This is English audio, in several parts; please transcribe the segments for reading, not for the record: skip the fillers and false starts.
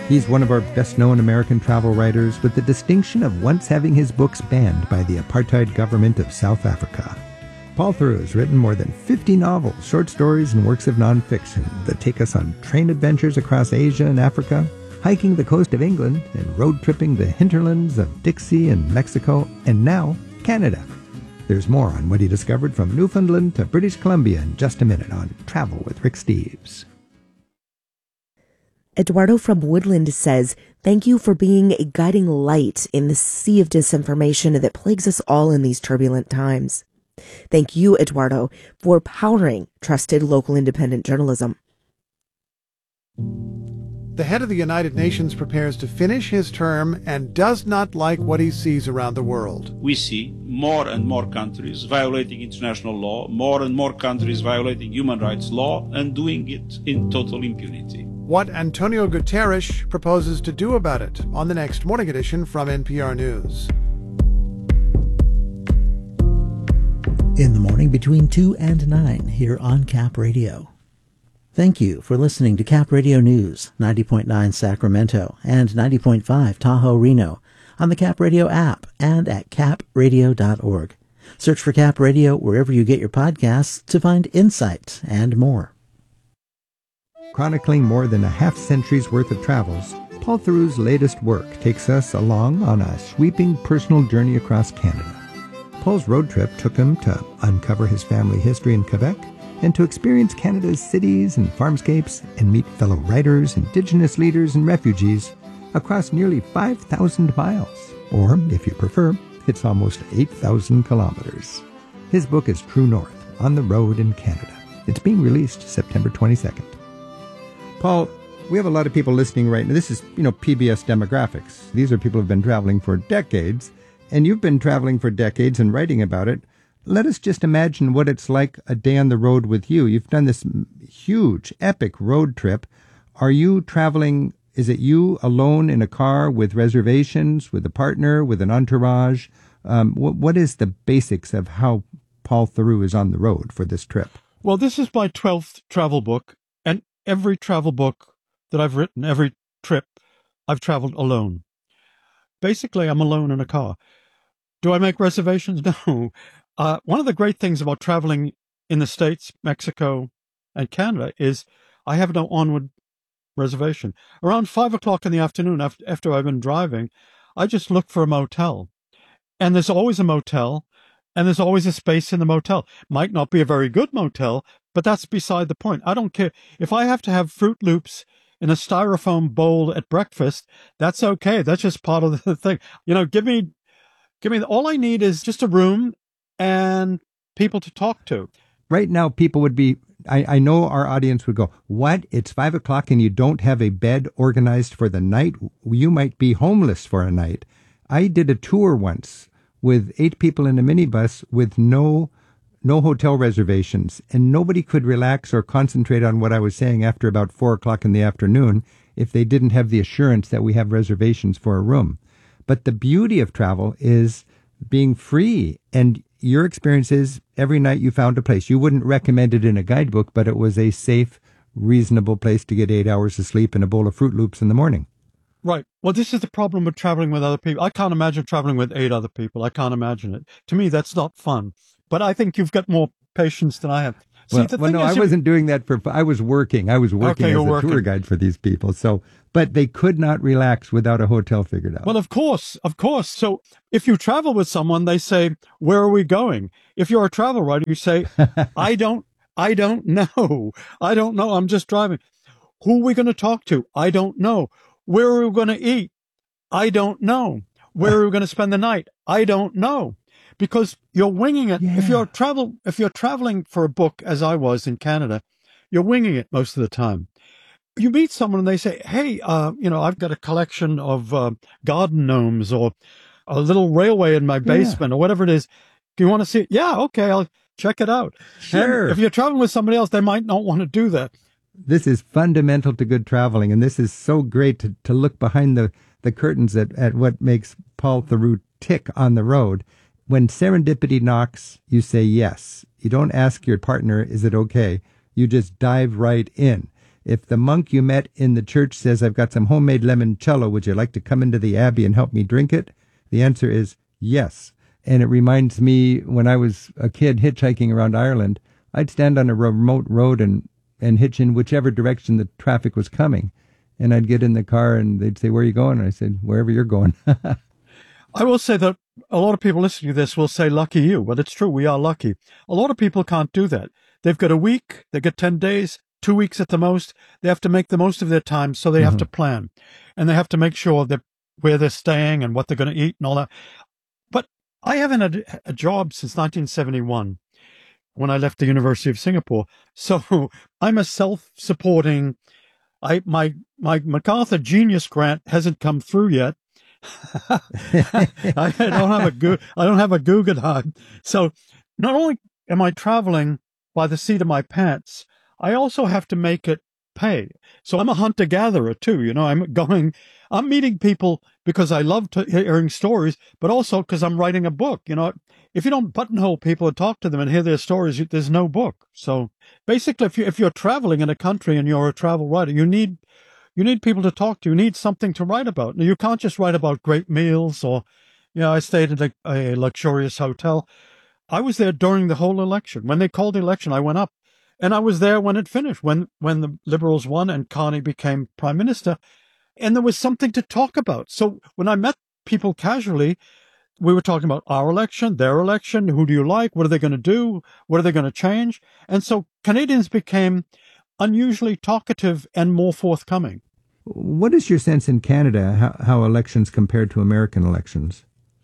He's one of our best-known American travel writers with the distinction of once having his books banned by the apartheid government of South Africa. Paul Theroux has written more than 50 novels, short stories, and works of nonfiction that take us on train adventures across Asia and Africa, hiking the coast of England, and road-tripping the hinterlands of Dixie and Mexico, and now Canada. There's more on what he discovered from Newfoundland to British Columbia in just a minute on Travel with Rick Steves. Eduardo from Woodland says, "Thank you for being a guiding light in the sea of disinformation that plagues us all in these turbulent times." Thank you, Eduardo, for powering trusted local independent journalism. The head of the United Nations prepares to finish his term and does not like what he sees around the world. We see more and more countries violating international law, more and more countries violating human rights law, and doing it in total impunity. What Antonio Guterres proposes to do about it on the next Morning Edition from NPR News. In the morning between 2 and 9 here on Cap Radio. Thank you for listening to Cap Radio News, 90.9 Sacramento and 90.5 Tahoe, Reno, on the Cap Radio app and at capradio.org. Search for Cap Radio wherever you get your podcasts to find insight and more. Chronicling more than a half-century's worth of travels, Paul Theroux's latest work takes us along on a sweeping personal journey across Canada. Paul's road trip took him to uncover his family history in Quebec and to experience Canada's cities and farmscapes and meet fellow writers, Indigenous leaders, and refugees across nearly 5,000 miles. Or, if you prefer, it's almost 8,000 kilometers. His book is True North, On the Road in Canada. It's being released September 22nd. Paul, we have a lot of people listening right now. This is, PBS demographics. These are people who've been traveling for decades, and you've been traveling for decades and writing about it. Let us just imagine what it's like a day on the road with you. You've done this huge, epic road trip. Are you traveling, is it you alone in a car with reservations, with a partner, with an entourage? What is the basics of how Paul Theroux is on the road for this trip? Well, this is my 12th travel book, and every travel book that I've written, every trip, I've traveled alone. Basically, I'm alone in a car. Do I make reservations? No. One of the great things about traveling in the States, Mexico, and Canada is I have no onward reservation. Around 5 o'clock in the afternoon, after I've been driving, I just look for a motel. And there's always a motel, and there's always a space in the motel. Might not be a very good motel, but that's beside the point. I don't care. If I have to have Fruit Loops in a styrofoam bowl at breakfast, that's okay. That's just part of the thing. Give me, all I need is just a room and people to talk to. Right now, people would be, I know our audience would go, what? It's 5 o'clock and you don't have a bed organized for the night? You might be homeless for a night. I did a tour once with 8 people in a minibus with no hotel reservations, and nobody could relax or concentrate on what I was saying after about 4 o'clock in the afternoon if they didn't have the assurance that we have reservations for a room. But the beauty of travel is being free, and your experience is every night you found a place. You wouldn't recommend it in a guidebook, but it was a safe, reasonable place to get 8 hours of sleep and a bowl of Fruit Loops in the morning. Right. Well, this is the problem with traveling with other people. I can't imagine traveling with 8 other people. I can't imagine it. To me, that's not fun. But I think you've got more patience than I have. I wasn't doing that I was working. I was working as a tour guide for these people. But they could not relax without a hotel figured out. Well, of course. So if you travel with someone, they say, where are we going? If you're a travel writer, you say, I don't know. I don't know. I'm just driving. Who are we going to talk to? I don't know. Where are we going to eat? I don't know. Where are we going to spend the night? I don't know. Because you're winging it. Yeah. If you're traveling for a book, as I was in Canada, you're winging it most of the time. You meet someone and they say, hey, I've got a collection of garden gnomes or a little railway in my basement or whatever it is. Do you want to see it? Yeah, okay, I'll check it out. Sure. And if you're traveling with somebody else, they might not want to do that. This is fundamental to good traveling, and this is so great to look behind the curtains at what makes Paul Theroux tick on the road. When serendipity knocks, you say yes. You don't ask your partner, is it okay? You just dive right in. if the monk you met in the church says, I've got some homemade limoncello, would you like to come into the abbey and help me drink it? The answer is yes. And it reminds me when I was a kid hitchhiking around Ireland, I'd stand on a remote road and hitch in whichever direction the traffic was coming. And I'd get in the car and they'd say, where are you going? And I said, wherever you're going. I will say that a lot of people listening to this will say, lucky you. But it's true, we are lucky. A lot of people can't do that. They've got a week, they get 10 days, 2 weeks at the most. They have to make the most of their time, so they have to plan. And they have to make sure that where they're staying and what they're going to eat and all that. But I haven't had a job since 1971 when I left the University of Singapore. So I'm a self-supporting, my MacArthur Genius Grant hasn't come through yet. I don't have a Guggenheim. So not only am I traveling by the seat of my pants, I also have to make it pay. So I'm a hunter-gatherer too. You know, I'm meeting people because I love hearing stories, but also because I'm writing a book. You know, if you don't buttonhole people and talk to them and hear their stories, there's no book. So basically, if you're traveling in a country and you're a travel writer, you need people to talk to. You need something to write about. Now, you can't just write about great meals or, you know, I stayed in a luxurious hotel. I was there during the whole election. When they called the election, I went up. And I was there when it finished, when the Liberals won and Carney became Prime Minister. And there was something to talk about. So when I met people casually, we were talking about our election, their election, who do you like, what are they going to do, what are they going to change? And so Canadians became unusually talkative and more forthcoming. What is your sense in Canada, how elections compare to American elections?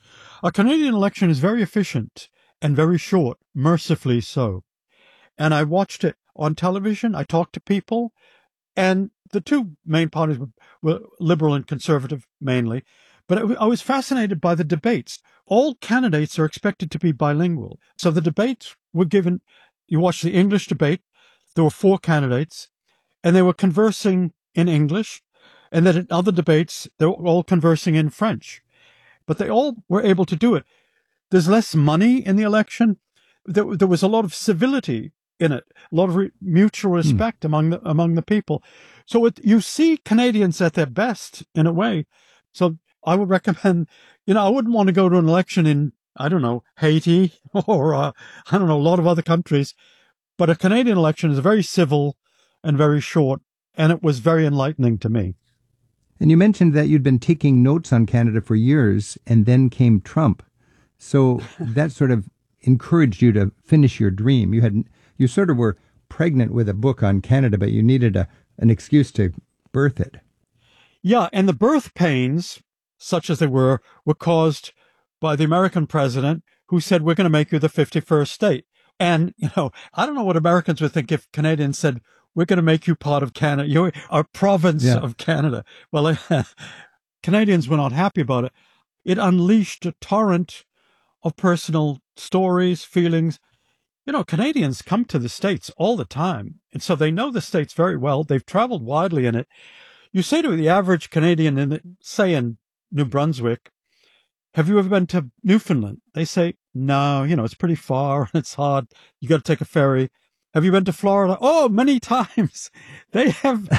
A Canadian election is very efficient and very short, mercifully so. And I watched it on television. I talked to people, and the two main parties were Liberal and Conservative mainly. But I was fascinated by the debates. All candidates are expected to be bilingual. So the debates were given, you watched the English debate, there were 4 candidates, and they were conversing in English. And then in other debates, they were all conversing in French. But they all were able to do it. There's less money in the election. There was a lot of civility in it, a lot of mutual respect among the people. So you see Canadians at their best in a way. So I would recommend, you know, I wouldn't want to go to an election in, I don't know, Haiti or, a lot of other countries. But a Canadian election is very civil and very short, and it was very enlightening to me. And you mentioned that you'd been taking notes on Canada for years, and then came Trump. So that sort of encouraged you to finish your dream. You sort of were pregnant with a book on Canada, but you needed an excuse to birth it. Yeah, and the birth pains, such as they were caused by the American president who said, we're going to make you the 51st state. And, you know, I don't know what Americans would think if Canadians said, we're going to make you part of Canada. You're a province of Canada. Well, Canadians were not happy about it. It unleashed a torrent of personal stories, feelings. You know, Canadians come to the States all the time, and so they know the States very well. They've traveled widely in it. You say to the average Canadian, say in New Brunswick, have you ever been to Newfoundland? They say, no, you know, it's pretty far, it's hard. You got to take a ferry. Have you been to Florida? Oh, many times. That's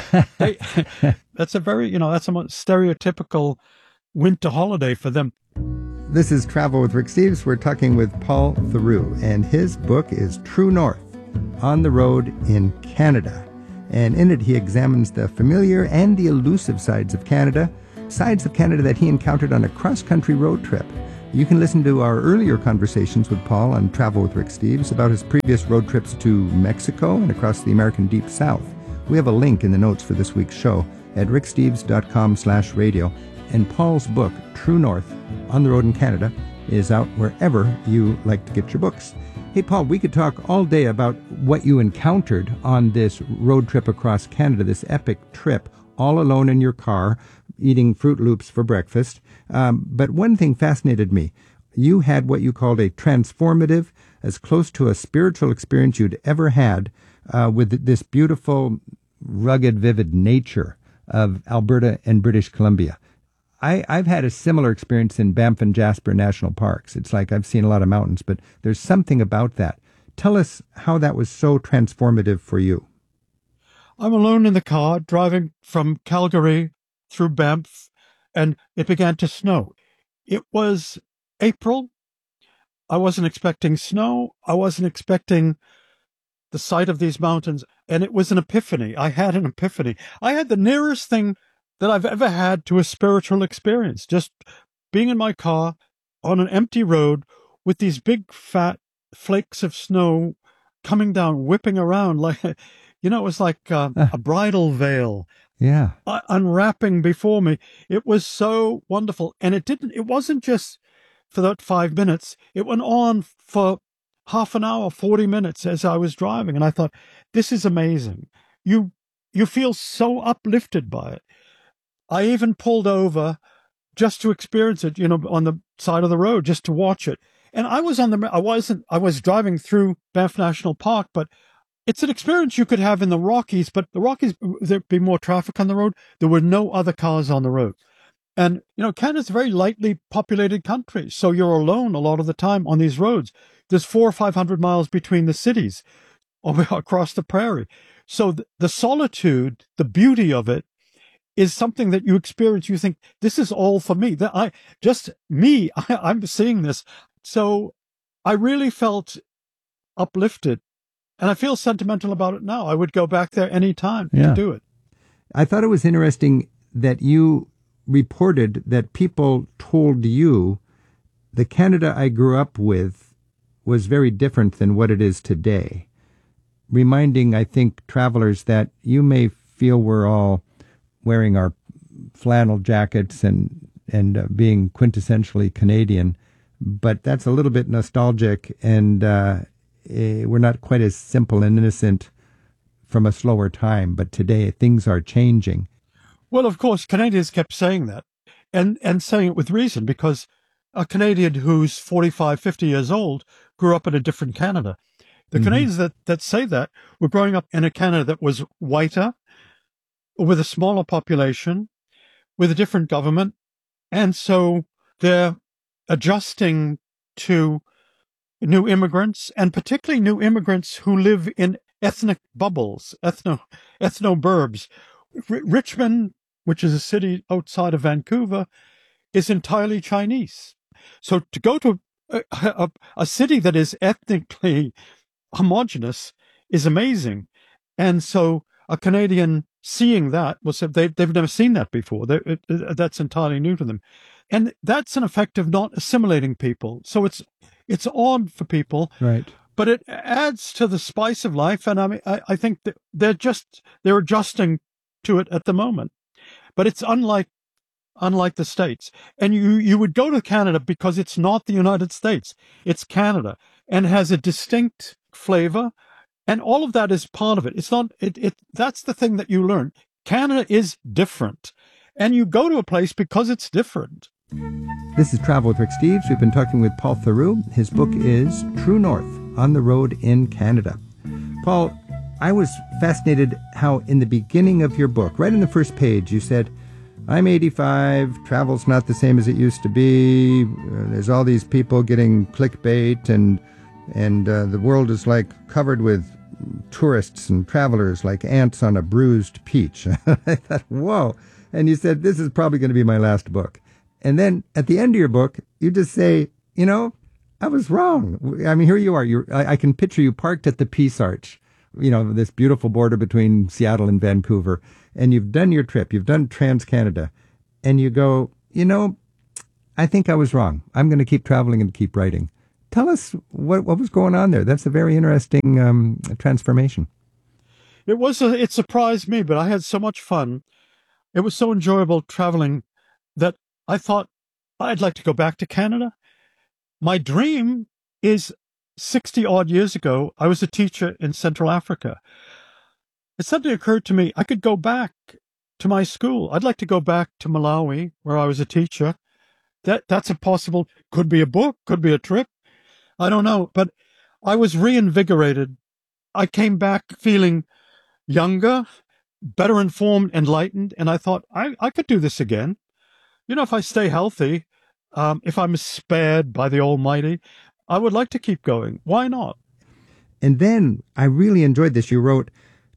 a very, you know, that's a stereotypical winter holiday for them. This is Travel with Rick Steves. We're talking with Paul Theroux, and his book is True North, On the Road in Canada. And in it, he examines the familiar and the elusive sides of Canada that he encountered on a cross-country road trip. You can listen to our earlier conversations with Paul on Travel with Rick Steves about his previous road trips to Mexico and across the American Deep South. We have a link in the notes for this week's show at ricksteves.com/radio. And Paul's book, True North, On the Road in Canada, is out wherever you like to get your books. Hey, Paul, we could talk all day about what you encountered on this road trip across Canada, this epic trip, all alone in your car, eating Fruit Loops for breakfast. But one thing fascinated me. You had what you called a transformative, as close to a spiritual experience you'd ever had with this beautiful, rugged, vivid nature of Alberta and British Columbia. I've had a similar experience in Banff and Jasper National Parks. It's like I've seen a lot of mountains, but there's something about that. Tell us how that was so transformative for you. I'm alone in the car driving from Calgary through Banff, and it began to snow. It was April. I wasn't expecting snow. I wasn't expecting the sight of these mountains. And it was an epiphany. I had an epiphany. I had the nearest thing that I've ever had to a spiritual experience, just being in my car on an empty road with these big fat flakes of snow coming down, whipping around like, it was like a bridal veil. Yeah. Unwrapping before me. It was so wonderful. And it wasn't just for that 5 minutes. It went on for half an hour, 40 minutes as I was driving. And I thought, this is amazing. You feel so uplifted by it. I even pulled over just to experience it, on the side of the road, just to watch it. And I was driving through Banff National Park, but it's an experience you could have in the Rockies, but the Rockies, there'd be more traffic on the road. There were no other cars on the road. And, Canada's a very lightly populated country. So you're alone a lot of the time on these roads. There's 400 or 500 miles between the cities across the prairie. So the solitude, the beauty of it is something that you experience. You think, this is all for me. I'm seeing this. So I really felt uplifted. And I feel sentimental about it now. I would go back there any time to do it. I thought it was interesting that you reported that people told you the Canada I grew up with was very different than what it is today, reminding, I think, travelers that you may feel we're all wearing our flannel jackets and being quintessentially Canadian, but that's a little bit nostalgic, and we're not quite as simple and innocent from a slower time. But today things are changing. Well, of course, Canadians kept saying that, and saying it with reason, because a Canadian who's 45, 50 years old grew up in a different Canada. The Canadians that say that were growing up in a Canada that was whiter, with a smaller population, with a different government. And so they're adjusting to new immigrants, and particularly new immigrants who live in ethnic bubbles, ethno-burbs. Richmond, which is a city outside of Vancouver, is entirely Chinese. So to go to a city that is ethnically homogenous is amazing. And so a Canadian seeing that will say they've never seen that before. That's entirely new to them. And that's an effect of not assimilating people. So it's odd for people, right? But it adds to the spice of life. And I mean, I think that they're adjusting to it at the moment. But it's unlike the States. And you would go to Canada because it's not the United States. It's Canada, and has a distinct flavor. And all of that is part of it. It's not, that's the thing that you learn. Canada is different. And you go to a place because it's different. This is Travel with Rick Steves. We've been talking with Paul Theroux. His book is True North, On the Road in Canada. Paul, I was fascinated how in the beginning of your book, right in the first page, you said, I'm 85, travel's not the same as it used to be. There's all these people getting clickbait, and the world is like covered with tourists and travelers like ants on a bruised peach. I thought, whoa. And you said, this is probably going to be my last book. And then at the end of your book, you just say, I was wrong. I mean, here you are. I can picture you parked at the Peace Arch, this beautiful border between Seattle and Vancouver. And you've done your trip. You've done Trans-Canada. And you go, I think I was wrong. I'm going to keep traveling and keep writing. Tell us what was going on there. That's a very interesting transformation. It surprised me, but I had so much fun. It was so enjoyable traveling that I thought I'd like to go back to Canada. My dream is 60 odd years ago, I was a teacher in Central Africa. It suddenly occurred to me, I could go back to my school. I'd like to go back to Malawi, where I was a teacher. That's a possible, could be a book, could be a trip. I don't know, but I was reinvigorated. I came back feeling younger, better informed, enlightened, and I thought, I could do this again. If I stay healthy, if I'm spared by the Almighty, I would like to keep going. Why not? And then I really enjoyed this. You wrote,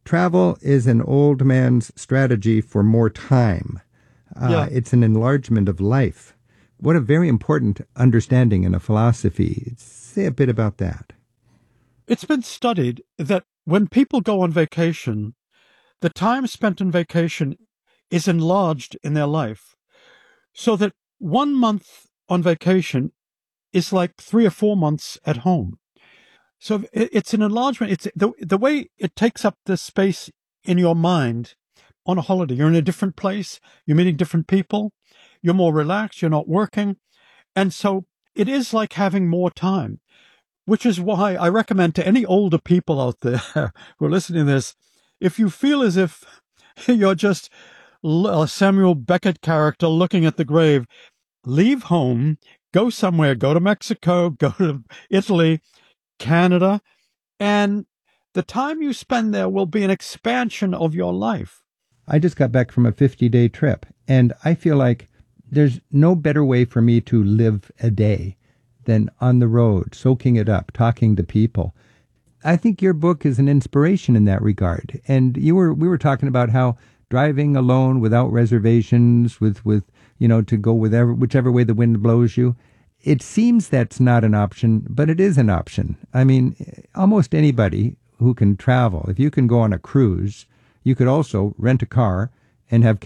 travel is an old man's strategy for more time. It's an enlargement of life. What a very important understanding in a philosophy. Say a bit about that. It's been studied that when people go on vacation, the time spent on vacation is enlarged in their life. So that 1 month on vacation is like 3 or 4 months at home. So it's an enlargement. It's the way it takes up the space in your mind on a holiday. You're in a different place. You're meeting different people. You're more relaxed. You're not working. And so it is like having more time, which is why I recommend to any older people out there who are listening to this, if you feel as if you're just a Samuel Beckett character looking at the grave, leave home, go somewhere, go to Mexico, go to Italy, Canada, and the time you spend there will be an expansion of your life. I just got back from a 50-day trip, and I feel like there's no better way for me to live a day than on the road, soaking it up, talking to people. I think your book is an inspiration in that regard. And we were talking about how driving alone without reservations, with to go whichever way the wind blows you, it seems that's not an option, but it is an option. I mean, almost anybody who can travel, if you can go on a cruise, you could also rent a car and have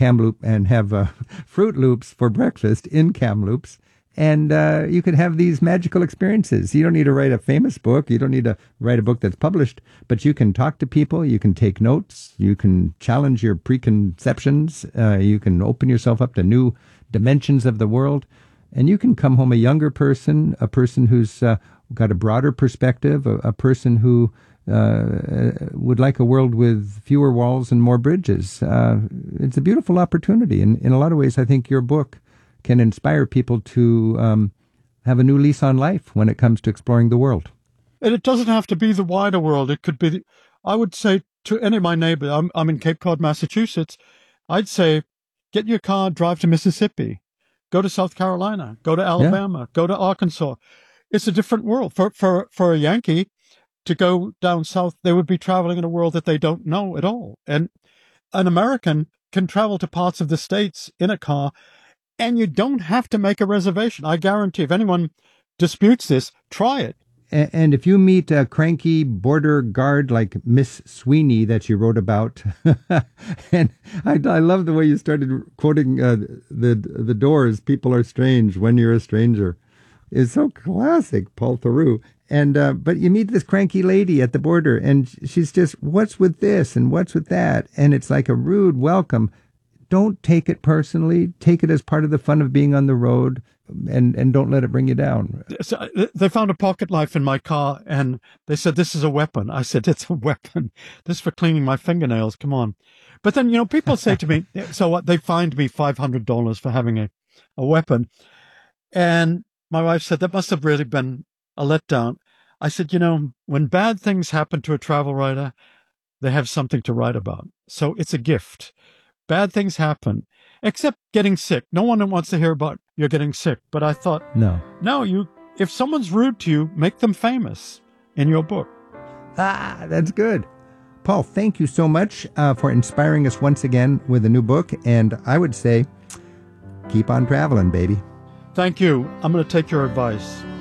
Fruit Loops for breakfast in Kamloops. And you could have these magical experiences. You don't need to write a famous book. You don't need to write a book that's published, but you can talk to people. You can take notes. You can challenge your preconceptions. You can open yourself up to new dimensions of the world. And you can come home a younger person, a person who's got a broader perspective, a person who would like a world with fewer walls and more bridges. It's a beautiful opportunity. And in a lot of ways, I think your book can inspire people to have a new lease on life when it comes to exploring the world. And it doesn't have to be the wider world. It could be, I would say to any of my neighbors, I'm in Cape Cod, Massachusetts, I'd say, get in your car, drive to Mississippi, go to South Carolina, go to Alabama, go to Arkansas. It's a different world. For a Yankee to go down south, they would be traveling in a world that they don't know at all. And an American can travel to parts of the States in a car, and you don't have to make a reservation. I guarantee if anyone disputes this, try it. And if you meet a cranky border guard like Miss Sweeney that you wrote about, and I love the way you started quoting the Doors, "People are strange when you're a stranger." It's so classic, Paul Theroux. And but you meet this cranky lady at the border, and she's just, what's with this and what's with that? And it's like a rude welcome. Don't take it personally. Take it as part of the fun of being on the road, and don't let it bring you down. So they found a pocket knife in my car, and they said, this is a weapon. I said, it's a weapon. This is for cleaning my fingernails. Come on. But then, people say to me, so what? They fined me $500 for having a weapon. And my wife said, that must have really been a letdown. I said, when bad things happen to a travel writer, they have something to write about. So it's a gift. Bad things happen, except getting sick. No one wants to hear about you're getting sick. But I thought, no, if someone's rude to you, make them famous in your book. That's good. Paul, thank you so much for inspiring us once again with a new book. And I would say, keep on traveling, baby. Thank you. I'm going to take your advice.